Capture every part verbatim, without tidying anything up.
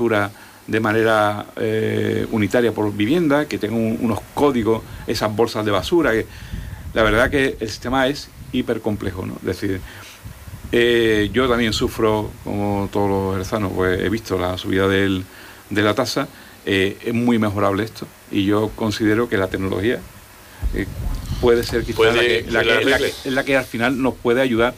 basura de manera eh, unitaria por vivienda, que tenga un, unos códigos, esas bolsas de basura. Que, la verdad que el sistema es hiper complejo, ¿no? Es decir, eh, yo también sufro, como todos los jerezzanos, pues he visto la subida del, de la tasa. Eh, es muy mejorable esto, y yo considero que la tecnología eh, puede ser quizás la que, la, que, la, que, la que al final nos puede ayudar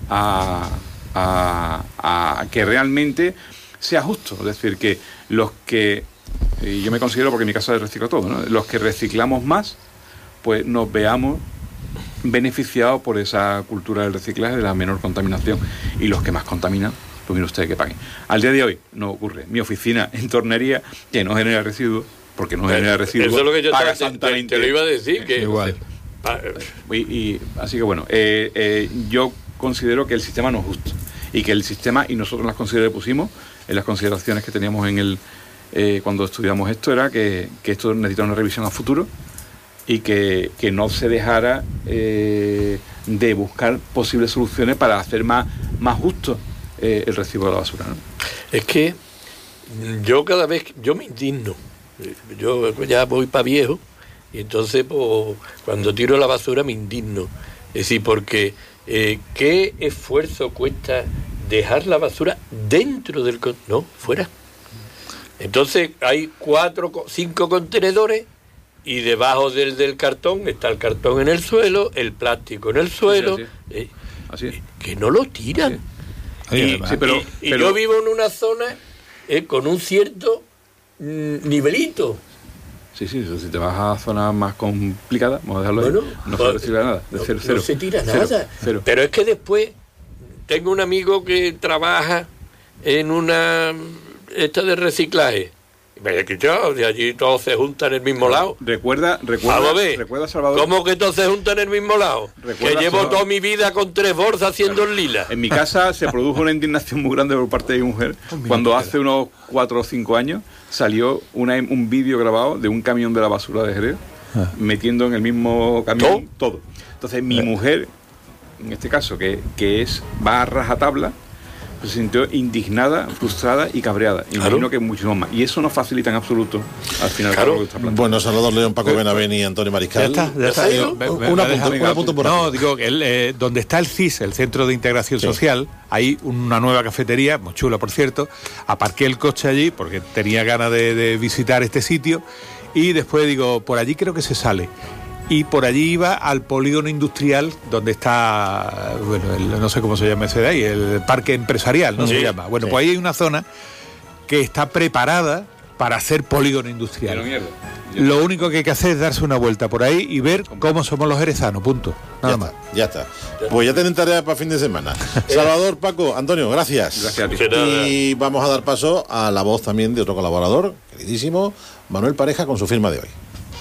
a, a, a que realmente sea justo. Es decir, que los que, y yo me considero, porque en mi casa reciclo todo, ¿no? Los que reciclamos más, pues nos veamos beneficiados por esa cultura del reciclaje, de la menor contaminación, y los que más contaminan, pues mire usted que paguen. Al día de hoy no ocurre. Mi oficina en Tornería, que no genera residuos, porque no genera residuos, eso es lo que yo paga te, santamente. te, te lo iba a decir, que igual. Y, y, así que bueno, eh, eh, yo considero que el sistema no es justo, y que el sistema, y nosotros las consideraciones pusimos, en las consideraciones que teníamos en el eh, cuando estudiamos esto, era que, que esto necesita una revisión a futuro, y que, que no se dejara eh, de buscar posibles soluciones para hacer más, más justo eh, el recibo de la basura, ¿no? Es que yo cada vez, yo me indigno, yo ya voy para viejo, y entonces pues, cuando tiro la basura me indigno. Es decir, porque eh, ¿qué esfuerzo cuesta dejar la basura dentro del... Con- no, fuera. Entonces hay cuatro, cinco contenedores, y debajo del, del cartón está el cartón en el suelo, el plástico en el suelo, Sí, sí, sí. eh, Así es. que no lo tiran. Oye, Y, además- Sí, pero- y- y pero- yo vivo en una zona eh, con un cierto mm, nivelito. Sí, sí, si te vas a zonas más complicadas, vamos a dejarlo Bueno, ahí, no pues, se recicla nada, de no, cero, no cero. se tira Cero, nada. cero. Pero es que después tengo un amigo que trabaja en una esta de reciclaje. Me he escuchado, de allí todos se juntan en el mismo lado. Recuerda, recuerda, Vamos a ver. recuerda, Salvador. ¿Cómo que todos se juntan en el mismo lado? Recuerda, Que llevo Salvador. toda mi vida con tres bolsas haciendo el lila. En mi casa se produjo una indignación muy grande por parte de mi mujer cuando hace unos cuatro o cinco años salió una, un vídeo grabado de un camión de la basura de Jerez Ah. metiendo en el mismo camión todo. Entonces mi mujer, en este caso, que, que es va a rajatabla, se sintió indignada, frustrada y cabreada. Claro. Imagino que muchísimo más. Y eso no facilita en absoluto al final Claro. lo que está planteando. Bueno, Salvador León, Paco Benavent y Antonio Mariscal. Ya está, ya ¿Ya está. se ha Digo, ido? me- me- Un me apunte, deja- un apunte por No, aquí. digo, que el, eh, donde está el C I S, el Centro de Integración Sí. Social, hay una nueva cafetería, muy chula por cierto. Aparqué el coche allí porque tenía ganas de, de visitar este sitio, y después digo, por allí creo que se sale. Y por allí iba al polígono industrial donde está, bueno, el- no sé cómo se llama ese de ahí, el parque empresarial, ¿no? Sí, se llama. Bueno, sí. pues ahí hay una zona que está preparada para hacer polígono Pero industrial. mierda. Lo único que hay que hacer es darse una vuelta por ahí y ver cómo somos los jerezanos, punto. Ya Nada más. está, ya está. Pues ya tienen tarea para fin de semana. Salvador, Paco, Antonio, gracias. Gracias a ti. Que nada. Y vamos a dar paso a la voz también de otro colaborador, queridísimo, Manuel Pareja, con su firma de hoy.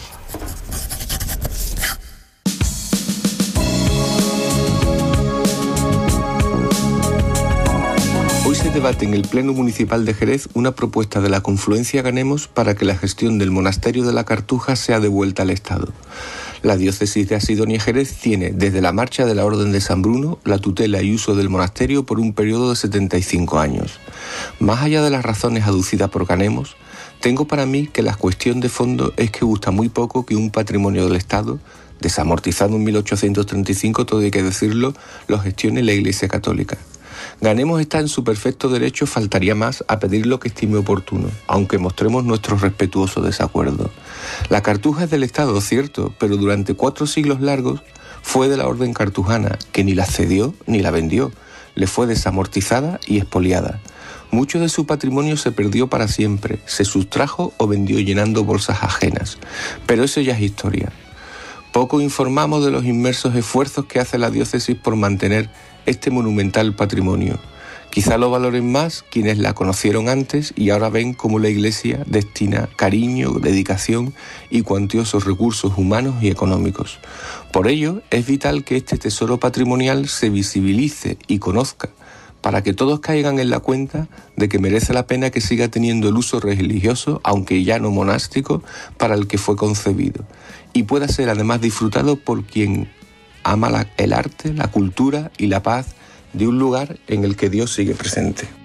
Hoy se debate en el Pleno Municipal de Jerez una propuesta de la confluencia Ganemos para que la gestión del monasterio de la Cartuja sea devuelta al Estado. La diócesis de Asidonia y Jerez tiene, desde la marcha de la Orden de San Bruno, la tutela y uso del monasterio por un periodo de setenta y cinco años. Más allá de las razones aducidas por Ganemos, tengo para mí que la cuestión de fondo es que gusta muy poco que un patrimonio del Estado, desamortizado en mil ochocientos treinta y cinco, todo hay que decirlo, lo gestione la Iglesia Católica. Ganemos está en su perfecto derecho, faltaría más, a pedir lo que estime oportuno, aunque mostremos nuestro respetuoso desacuerdo. La Cartuja es del Estado, cierto, pero durante cuatro siglos largos fue de la Orden Cartujana, que ni la cedió ni la vendió, le fue desamortizada y expoliada. Mucho de su patrimonio se perdió para siempre, se sustrajo o vendió llenando bolsas ajenas, pero eso ya es historia. Poco informamos de los inmensos esfuerzos que hace la diócesis por mantener este monumental patrimonio. Quizá lo valoren más quienes la conocieron antes y ahora ven cómo la Iglesia destina cariño, dedicación y cuantiosos recursos humanos y económicos. Por ello, es vital que este tesoro patrimonial se visibilice y conozca, para que todos caigan en la cuenta de que merece la pena que siga teniendo el uso religioso, aunque ya no monástico, para el que fue concebido, y pueda ser además disfrutado por quien ama la, el arte, la cultura y la paz de un lugar en el que Dios sigue presente.